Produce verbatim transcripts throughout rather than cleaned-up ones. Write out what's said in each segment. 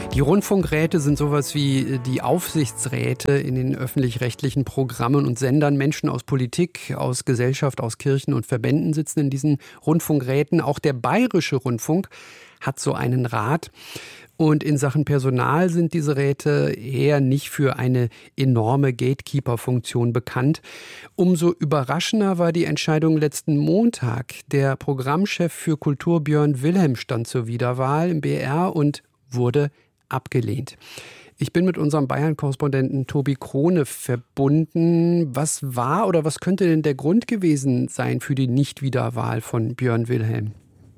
Die Rundfunkräte sind sowas wie die Aufsichtsräte in den öffentlich-rechtlichen Programmen und Sendern. Menschen aus Politik, aus Gesellschaft, aus Kirchen und Verbänden sitzen in diesen Rundfunkräten. Auch der Bayerische Rundfunk hat so einen Rat. Und in Sachen Personal sind diese Räte eher nicht für eine enorme Gatekeeper-Funktion bekannt. Umso überraschender war die Entscheidung letzten Montag. Der Programmchef für Kultur Björn Wilhelm stand zur Wiederwahl im B R und wurde abgelehnt. Ich bin mit unserem Bayern-Korrespondenten Tobi Krone verbunden. Was war oder was könnte denn der Grund gewesen sein für die Nichtwiederwahl von Björn Wilhelm?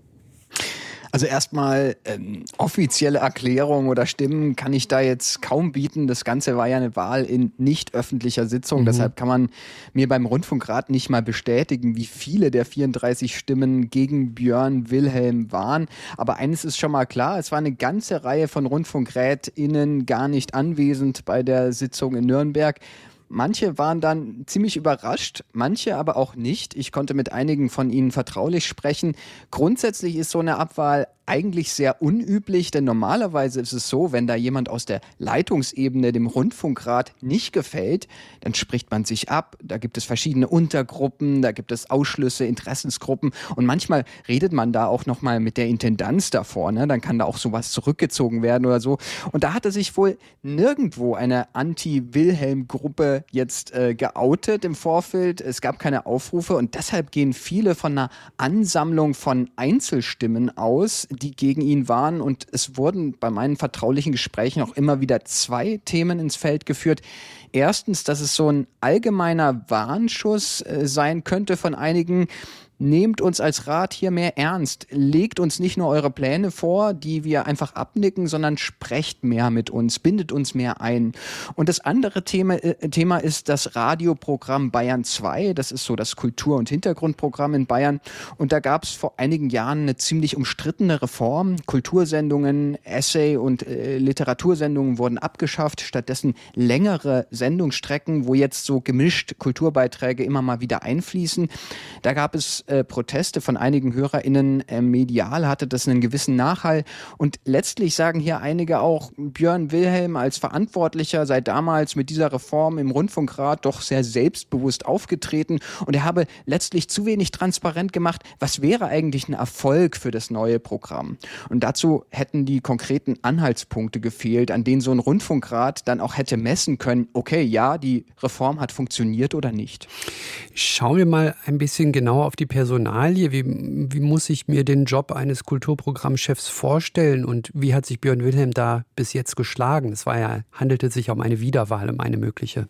Also erstmal ähm, offizielle Erklärung oder Stimmen kann ich da jetzt kaum bieten. Das Ganze war ja eine Wahl in nicht öffentlicher Sitzung. Mhm. Deshalb kann man mir beim Rundfunkrat nicht mal bestätigen, wie viele der vierunddreißig Stimmen gegen Björn Wilhelm waren. Aber eines ist schon mal klar, es war eine ganze Reihe von RundfunkrätInnen gar nicht anwesend bei der Sitzung in Nürnberg. Manche waren dann ziemlich überrascht, manche aber auch nicht. Ich konnte mit einigen von ihnen vertraulich sprechen. Grundsätzlich ist so eine Abwahl eigentlich sehr unüblich, denn normalerweise ist es so, wenn da jemand aus der Leitungsebene dem Rundfunkrat nicht gefällt, dann spricht man sich ab. Da gibt es verschiedene Untergruppen, da gibt es Ausschlüsse, Interessensgruppen und manchmal redet man da auch nochmal mit der Intendanz davor, ne? Dann kann da auch sowas zurückgezogen werden oder so. Und da hatte sich wohl nirgendwo eine Anti-Wilhelm-Gruppe jetzt äh, geoutet im Vorfeld. Es gab keine Aufrufe und deshalb gehen viele von einer Ansammlung von Einzelstimmen aus, die gegen ihn waren. Und es wurden bei meinen vertraulichen Gesprächen auch immer wieder zwei Themen ins Feld geführt. Erstens, dass es so ein allgemeiner Warnschuss äh, sein könnte von einigen. Nehmt uns als Rat hier mehr ernst. Legt uns nicht nur eure Pläne vor, die wir einfach abnicken, sondern sprecht mehr mit uns, bindet uns mehr ein. Und das andere Thema, äh, Thema ist das Radioprogramm Bayern zwei. Das ist so das Kultur- und Hintergrundprogramm in Bayern. Und da gab es vor einigen Jahren eine ziemlich umstrittene Reform. Kultursendungen, Essay- und äh, Literatursendungen wurden abgeschafft. Stattdessen längere Sendungsstrecken, wo jetzt so gemischt Kulturbeiträge immer mal wieder einfließen. Da gab es äh, Proteste von einigen HörerInnen. Äh, medial hatte das einen gewissen Nachhall. Und letztlich sagen hier einige auch, Björn Wilhelm als Verantwortlicher sei damals mit dieser Reform im Rundfunkrat doch sehr selbstbewusst aufgetreten und er habe letztlich zu wenig transparent gemacht, was wäre eigentlich ein Erfolg für das neue Programm. Und dazu hätten die konkreten Anhaltspunkte gefehlt, an denen so ein Rundfunkrat dann auch hätte messen können, okay, ja, die Reform hat funktioniert oder nicht. Schauen wir mal ein bisschen genauer auf die Personalie. Wie, wie muss ich mir den Job eines Kulturprogrammchefs vorstellen und wie hat sich Björn Wilhelm da bis jetzt geschlagen? Es war ja, handelte sich um eine Wiederwahl, um eine mögliche.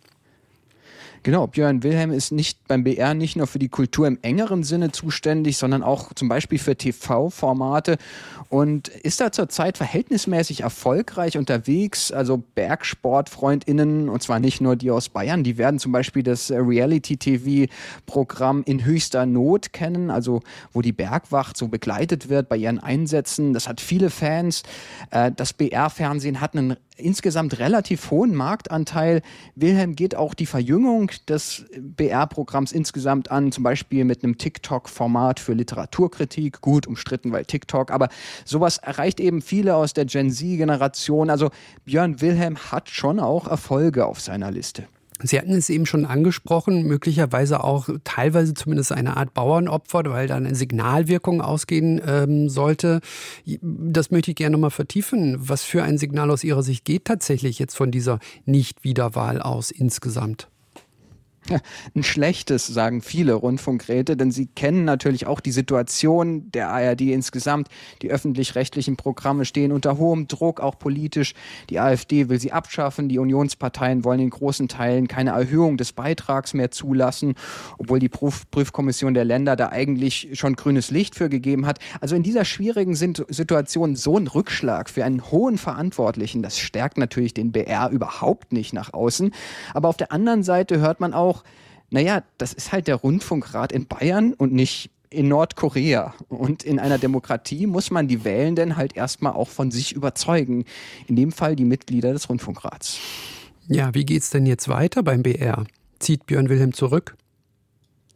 Genau, Björn Wilhelm ist nicht beim B R nicht nur für die Kultur im engeren Sinne zuständig, sondern auch zum Beispiel für T V-Formate und ist da zurzeit verhältnismäßig erfolgreich unterwegs. Also BergsportfreundInnen, und zwar nicht nur die aus Bayern, die werden zum Beispiel das Reality-T V-Programm In höchster Not kennen, also wo die Bergwacht so begleitet wird bei ihren Einsätzen. Das hat viele Fans. Das B R-Fernsehen hat einen insgesamt relativ hohen Marktanteil. Wilhelm geht auch die Verjüngung des B R-Programms insgesamt an, zum Beispiel mit einem TikTok-Format für Literaturkritik, gut umstritten, weil TikTok, aber sowas erreicht eben viele aus der Gen Z-Generation. Also Björn Wilhelm hat schon auch Erfolge auf seiner Liste. Sie hatten es eben schon angesprochen, möglicherweise auch teilweise zumindest eine Art Bauernopfer, weil da eine Signalwirkung ausgehen ähm, sollte. Das möchte ich gerne noch mal vertiefen. Was für ein Signal aus Ihrer Sicht geht tatsächlich jetzt von dieser Nichtwiederwahl aus insgesamt? Ja, ein schlechtes, sagen viele Rundfunkräte, denn sie kennen natürlich auch die Situation der A R D insgesamt. Die öffentlich-rechtlichen Programme stehen unter hohem Druck, auch politisch. Die AfD will sie abschaffen, die Unionsparteien wollen in großen Teilen keine Erhöhung des Beitrags mehr zulassen, obwohl die Prüf- Prüfkommission der Länder da eigentlich schon grünes Licht für gegeben hat. Also in dieser schwierigen Situation so ein Rückschlag für einen hohen Verantwortlichen, das stärkt natürlich den B R überhaupt nicht nach außen. Aber auf der anderen Seite hört man auch, naja, das ist halt der Rundfunkrat in Bayern und nicht in Nordkorea. Und in einer Demokratie muss man die Wählenden halt erstmal auch von sich überzeugen. In dem Fall die Mitglieder des Rundfunkrats. Ja, wie geht's denn jetzt weiter beim B R? Zieht Björn Wilhelm zurück?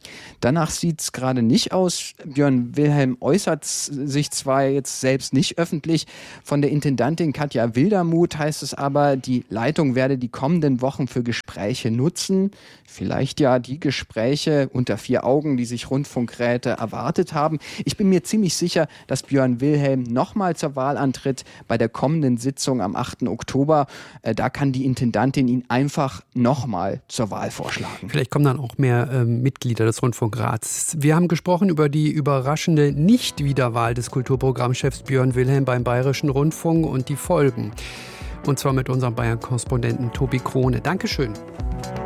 Danach sieht es gerade nicht aus. Björn Wilhelm äußert sich zwar jetzt selbst nicht öffentlich. Von der Intendantin Katja Wildermuth heißt es aber, die Leitung werde die kommenden Wochen für Gespräche nutzen. Vielleicht ja die Gespräche unter vier Augen, die sich Rundfunkräte erwartet haben. Ich bin mir ziemlich sicher, dass Björn Wilhelm nochmal zur Wahl antritt bei der kommenden Sitzung am achten Oktober. Da kann die Intendantin ihn einfach nochmal zur Wahl vorschlagen. Vielleicht kommen dann auch mehr äh, Mitglieder des Rundfunkrats. Wir haben gesprochen über die überraschende Nicht-Wiederwahl des Kulturprogrammchefs Björn Wilhelm beim Bayerischen Rundfunk und die Folgen. Und zwar mit unserem Bayern-Korrespondenten Tobi Krone. Dankeschön.